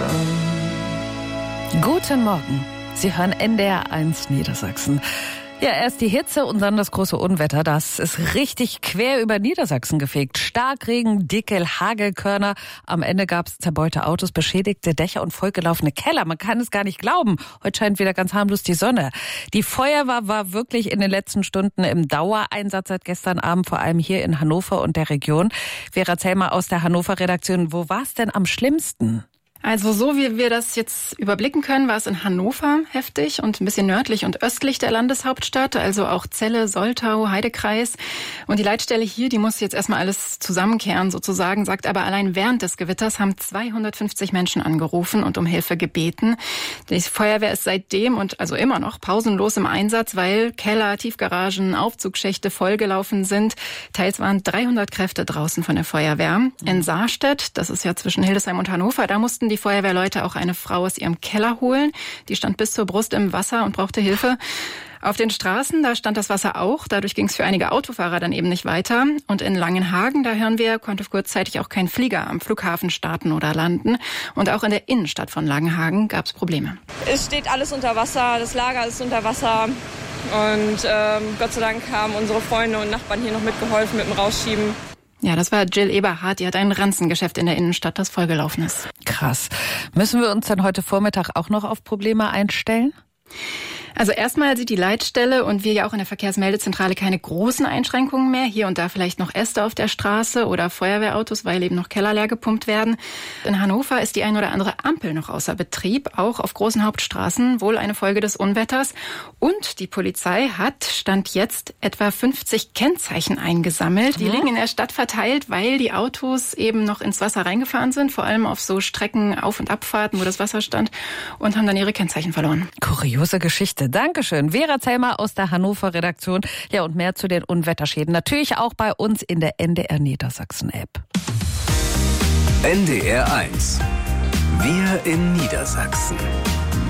Guten Morgen. Sie hören NDR 1 Niedersachsen. Ja, erst die Hitze und dann das große Unwetter. Das ist richtig quer über Niedersachsen gefegt. Starkregen, Dickel, Hagelkörner. Am Ende gab es zerbeute Autos, beschädigte Dächer und vollgelaufene Keller. Man kann es gar nicht glauben. Heute scheint wieder ganz harmlos die Sonne. Die Feuerwehr war wirklich in den letzten Stunden im Dauereinsatz seit gestern Abend, vor allem hier in Hannover und der Region. Vera Zellmer aus der Hannover-Redaktion. Wo war es denn am schlimmsten? Also so wie wir das jetzt überblicken können, war es in Hannover heftig und ein bisschen nördlich und östlich der Landeshauptstadt, also auch Celle, Soltau, Heidekreis. Und die Leitstelle hier, die muss jetzt erstmal alles zusammenkehren sozusagen, sagt aber, allein während des Gewitters haben 250 Menschen angerufen und um Hilfe gebeten. Die Feuerwehr ist seitdem und also immer noch pausenlos im Einsatz, weil Keller, Tiefgaragen, Aufzugschächte vollgelaufen sind. Teils waren 300 Kräfte draußen von der Feuerwehr. In Saarstedt, das ist ja zwischen Hildesheim und Hannover, da mussten die Feuerwehrleute auch eine Frau aus ihrem Keller holen. Die stand bis zur Brust im Wasser und brauchte Hilfe. Auf den Straßen, da stand das Wasser auch. Dadurch ging es für einige Autofahrer dann eben nicht weiter. Und in Langenhagen, da hören wir, konnte kurzzeitig auch kein Flieger am Flughafen starten oder landen. Und auch in der Innenstadt von Langenhagen gab es Probleme. Es steht alles unter Wasser, das Lager ist unter Wasser. Und Gott sei Dank haben unsere Freunde und Nachbarn hier noch mitgeholfen mit dem Rausschieben. Ja, das war Jill Eberhardt. Die hat ein Ranzengeschäft in der Innenstadt, das vollgelaufen ist. Krass. Müssen wir uns dann heute Vormittag auch noch auf Probleme einstellen? Also erstmal sieht die Leitstelle und wir ja auch in der Verkehrsmeldezentrale keine großen Einschränkungen mehr. Hier und da vielleicht noch Äste auf der Straße oder Feuerwehrautos, weil eben noch Keller leer gepumpt werden. In Hannover ist die ein oder andere Ampel noch außer Betrieb, auch auf großen Hauptstraßen, wohl eine Folge des Unwetters. Und die Polizei hat, Stand jetzt, etwa 50 Kennzeichen eingesammelt. Die liegen in der Stadt verteilt, weil die Autos eben noch ins Wasser reingefahren sind, vor allem auf so Strecken, Auf- und Abfahrten, wo das Wasser stand, und haben dann ihre Kennzeichen verloren. Kuriose Geschichte. Dankeschön. Vera Zellmer aus der Hannover-Redaktion. Ja, und mehr zu den Unwetterschäden natürlich auch bei uns in der NDR Niedersachsen-App. NDR 1. Wir in Niedersachsen.